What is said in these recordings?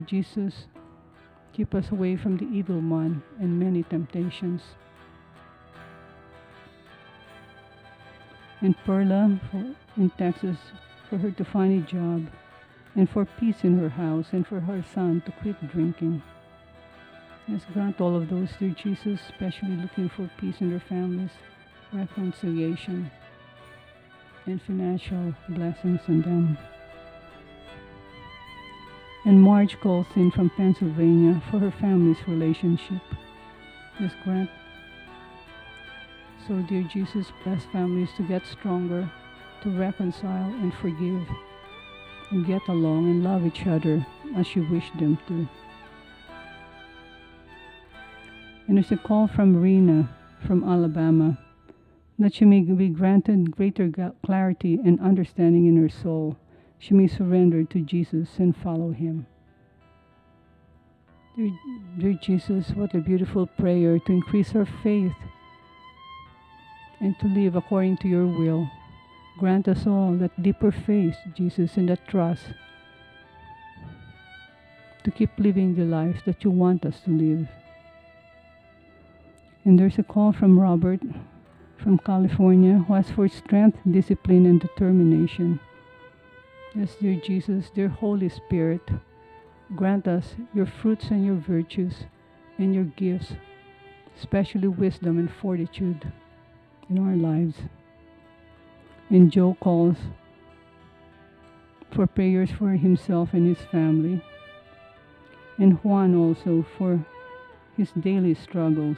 Jesus, keep us away from the evil one and many temptations. And Perla in Texas, for her to find a job, and for peace in her house, and for her son to quit drinking. Yes, grant all of those, dear Jesus, especially looking for peace in their families, reconciliation, and financial blessings on them. And Marge calls in from Pennsylvania for her family's relationship. Yes, grant. So, dear Jesus, bless families to get stronger, to reconcile and forgive, and get along and love each other as you wish them to. And there's a call from Rena from Alabama, that she may be granted greater clarity and understanding in her soul. She may surrender to Jesus and follow him. Dear Jesus, what a beautiful prayer to increase our faith and to live according to your will. Grant us all that deeper faith, Jesus, and that trust to keep living the life that you want us to live. And there's a call from Robert from California, who asks for strength, discipline, and determination. Yes, dear Jesus, dear Holy Spirit, grant us your fruits and your virtues and your gifts, especially wisdom and fortitude in our lives. And Joe calls for prayers for himself and his family. And Juan also for his daily struggles.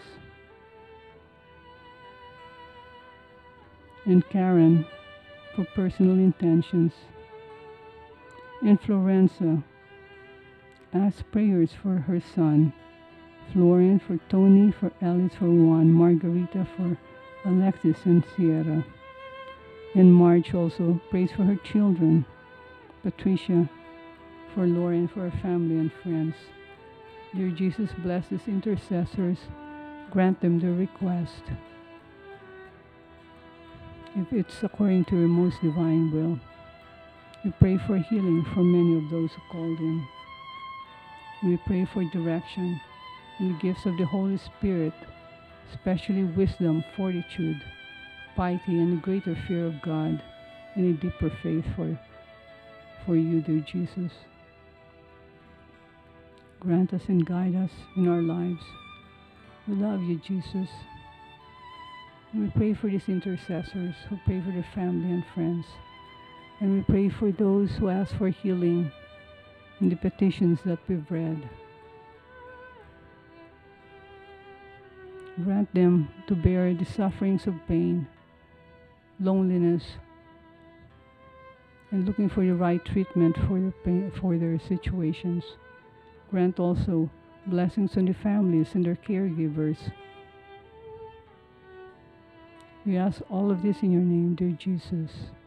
And Karen for personal intentions. And Florenza asks prayers for her son. Florian for Tony, for Alice for Juan, Margarita for Alexis and Sierra. And Marge also prays for her children. Patricia for Lauren, for her family and friends. Dear Jesus, bless these intercessors. Grant them their request, if it's according to your most divine will. We pray for healing for many of those who called in. We pray for direction and the gifts of the Holy Spirit, especially wisdom, fortitude, piety, and a greater fear of God, and a deeper faith for you, dear Jesus. Grant us and guide us in our lives. We love you, Jesus. And we pray for these intercessors who pray for their family and friends. And we pray for those who ask for healing in the petitions that we've read. Grant them to bear the sufferings of pain, loneliness, and looking for the right treatment for their situations. Grant also blessings on the families and their caregivers. We ask all of this in your name, dear Jesus.